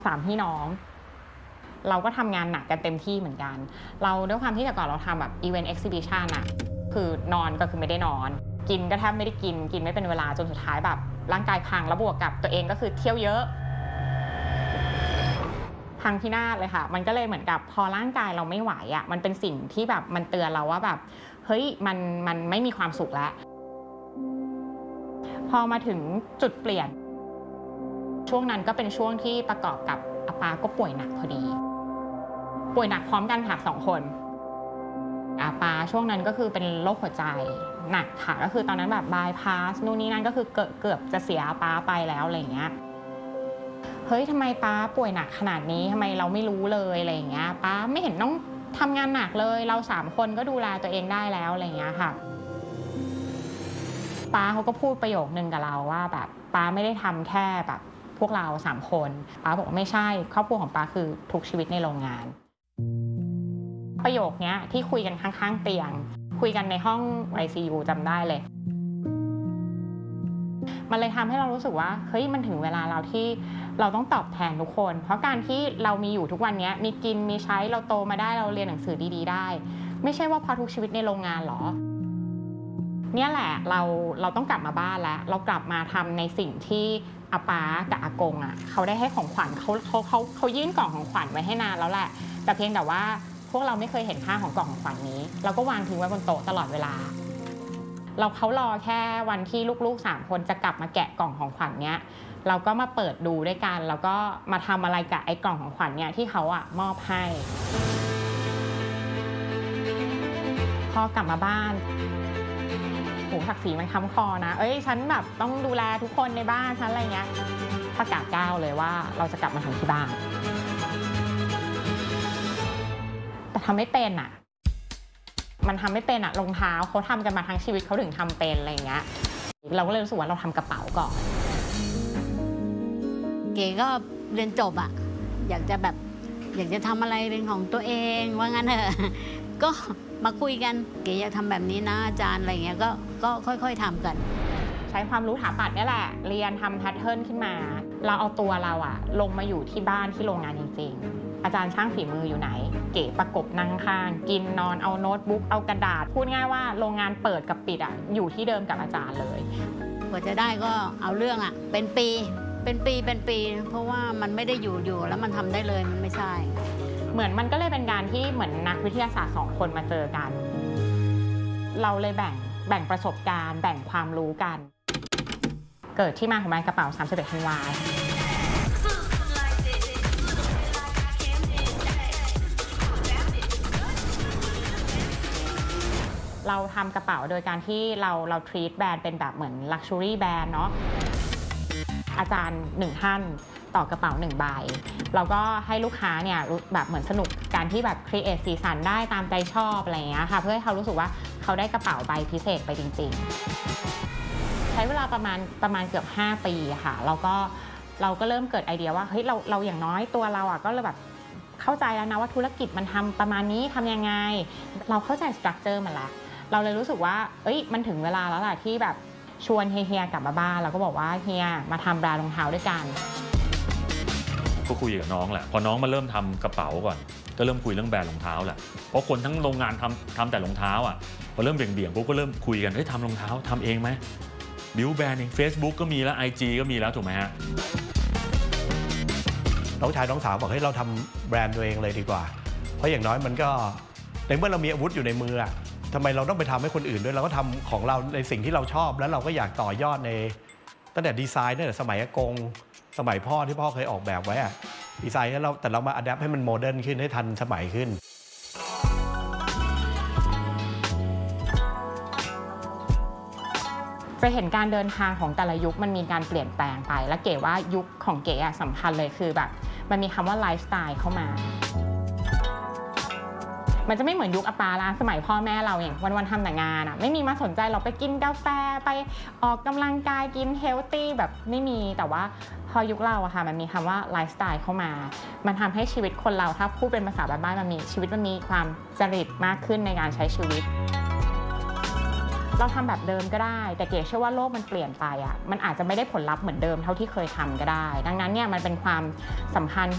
3พี่น้องเราก็ทำงานหนักกันเต็มที่เหมือนกันเราด้วยความที่แต่ก่อนเราทำแบบอีเวนต์เอ็กซิบิชันอะคือนอนก็คือไม่ได้นอนกินก็แทบไม่ได้กินไม่เป็นเวลาจนสุดท้ายแบบร่างกายพังแล้วบวกกับตัวเองก็คือเที่ยวเยอะพังพินาศเลยค่ะมันก็เลยเหมือนกับพอร่างกายเราไม่ไหวอะมันเป็นสิ่งที่แบบมันเตือนเราว่าแบบเฮ้ยมันไม่มีความสุขแล้วพอมาถึงจุดเปลี่ยนช่วงนั้นก็เป็นช่วงที่ประกอบกับอาปาก็ป่วยหนักพอดีป่วยหนักพร้อมกันค่ะ2คนอาปาช่วงนั้นก็คือเป็นโรคหัวใจหนักค่ะก็คือตอนนั้นแบบบายพาสนู่นนี่นั่นก็คือเกือบจะเสียอาปาไปแล้วอะไรอย่างเงี้ยเฮ้ยทำไมป้าป่วยหนักขนาดนี้ทำไมเราไม่รู้เลยอะไรอย่างเงี้ยป้าไม่เห็นต้องทำงานหนักเลยเรา3คนก็ดูแลตัวเองได้แล้วอะไรอย่างเงี้ยค่ะป้าเขาก็พูดประโยคนึงกับเราว่าแบบป้าไม่ได้ทำแค่แบบพวกเรา3คนป้าบอกว่าไม่ใช่ครอบครัวของป้าคือทุกชีวิตในโรงงานประโยคนี้ที่คุยกันข้างๆเตียงคุยกันในห้อง ICU จำได้เลยมันเลยทำให้เรารู้สึกว่าเฮ้ยมันถึงเวลาเราที่เราต้องตอบแทนทุกคนเพราะการที่เรามีอยู่ทุกวันนี้มีกินมีใช้เราโตมาได้เราเรียนหนังสือดีๆได้ไม่ใช่ว่าพอทุกชีวิตในโรงงานหรอเนี่ยแหละเราต้องกลับมาบ้านแล้วเรากลับมาทำในสิ่งที่อาป๊ากับอากงอ่ะเขาได้ให้ของขวัญเขายื่นกล่องของขวัญไว้ให้นานแล้วแหละแต่เพียงแต่ว่าพวกเราไม่เคยเห็นค่าของกล่องของขวัญนี้เราก็วางทิ้งไว้บนโต๊ะตลอดเวลาเขารอแค่วันที่ลูกๆ3คนจะกลับมาแกะกล่องของขวัญเนี้ยเราก็มาเปิดดูด้วยกันแล้วก็มาทำอะไรกับไอ้กล่องของขวัญเนี้ยที่เขาอ่ะมอบให้พอกลับมาบ้านศักดิ์ศรีมันค้ำคอนะฉันแบบต้องดูแลทุกคนในบ้านฉันอะไรเงี้ยประกาศก้าวเลยว่าเราจะกลับมาทำที่บ้านแต่ทำไม่เป็นอ่ะมันทำไม่เป็นอ่ะรองเท้าเขาทำกันมาทั้งชีวิตเขาถึงทำเป็นอะไรเงี้ยเราก็เลยรู้สึกว่าเราทำกระเป๋าก่อนเก๋ก็เรียนจบอ่ะอยากจะทำอะไรเป็นของตัวเองว่างั้นเถอะก็มาคุยกันเก๋อยากทำแบบนี้นะอาจารย์อะไรเงี้ยก็ค่อยๆทำกันใช้ความรู้ถาปัดนี่แหละเรียนทำแพทเทิร์นขึ้นมาเราเอาตัวเราอะลงมาอยู่ที่บ้านที่โรงงานจริงๆอาจารย์ช่างฝีมืออยู่ไหนเก๋ประกบนั่งข้างกินนอนเอาโน้ตบุ๊กเอากระดาษพูดง่ายว่าโรงงานเปิดกับปิดอะอยู่ที่เดิมกับอาจารย์เลยกว่าจะได้ก็เอาเรื่องอะเป็นปีเพราะว่ามันไม่ได้อยู่แล้วมันทำได้เลยมันไม่ใช่เหมือนมันก็เลยเป็นการที่เหมือนนักวิทยาศาสตร์2คนมาเจอกันเราเลยแบ่งประสบการณ์แบ่งความรู้กันเกิดที่มาของแบรนด์กระเป๋า31ธันวาเราทำกระเป๋าโดยการที่เราทรีตแบรนด์เป็นแบบเหมือน Luxury แบรนด์เนาะอาจารย์1ท่านต่อกระเป๋า1ใบเราก็ให้ลูกค้าเนี่ยแบบเหมือนสนุกการที่แบบครีเอทสีสันได้ตามใจชอบอะไรอย่างเงี้ยค่ะเพื่อให้เขารู้สึกว่าเขาได้กระเป๋าใบพิเศษไปจริงๆใช้เวลาประมาณเกือบ5ปีค่ะเราก็เริ่มเกิดไอเดียว่าเฮ้ยเราอย่างน้อยตัวเราอ่ะก็เลยแบบเข้าใจแล้วนะว่าธุรกิจมันทำประมาณนี้ทำยังไงเราเข้าใจสตรัคเจอร์มันแล้วเราเลยรู้สึกว่ามันถึงเวลาแล้วแหละที่แบบชวนเฮียกลับมาบ้านแล้วก็บอกว่าเฮียมาทำแบรนด์รองเท้าด้วยกันก็คุยกับน้องแหละพอน้องมาเริ่มทำกระเป๋าก่อนก็เริ่มคุยเรื่องแบรนด์รองเท้าแหละเพราะคนทั้งโรงงานทำแต่รองเท้าอ่ะพอเริ่มเบี่ยงปุ๊บก็เริ่มคุยกันทำรองเท้าทำเองไหมบิวแบรนด์เอง Facebook ก็มีแล้ว IG ก็มีแล้วถูกไหมฮะน้องชายน้องสาวบอกให้เราทำแบรนด์ตัวเองเลยดีกว่าเพราะอย่างน้อยมันก็ในเมื่อเรามีอาวุธอยู่ในมืออะทำไมเราต้องไปทำให้คนอื่นด้วยเราก็ทำของเราในสิ่งที่เราชอบแล้วเราก็อยากต่อยอดในตั้งแต่ดีไซน์ตั้งแต่สมัยอากงสมัยพ่อที่พ่อเคยออกแบบไว้อะดีไซน์แต่เรามาอัดแอปให้มันโมเดิร์นขึ้นให้ทันสมัยขึ้นจะเห็นการเดินทางของแต่ละยุคมันมีการเปลี่ยนแปลงไปและเก๋ว่ายุคของเก๋สำคัญเลยคือแบบมันมีคำว่าไลฟ์สไตล์เข้ามามันจะไม่เหมือนยุคอาปาละสมัยพ่อแม่เราอย่างวันๆทำแต่งานไม่มีมาสนใจเราไปกินกาแฟไปออกกำลังกายกินเฮลตี้แบบไม่มีแต่ว่าพอยุคเราอะค่ะมันมีคำว่าไลฟ์สไตล์เข้ามามันทำให้ชีวิตคนเราถ้าพูดเป็นภาษาบ้านๆมันมีชีวิตมันมีความจริตมากขึ้นในการใช้ชีวิตเราทำแบบเดิมก็ได้แต่เก๋เชื่อว่าโลกมันเปลี่ยนไปอ่ะมันอาจจะไม่ได้ผลลัพธ์เหมือนเดิมเท่าที่เคยทำก็ได้ดังนั้นเนี่ยมันเป็นความสำคัญ